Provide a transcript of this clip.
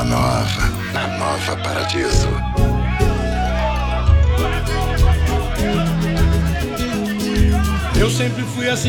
nova, na Nova Paradiso. Eu sempre fui assim.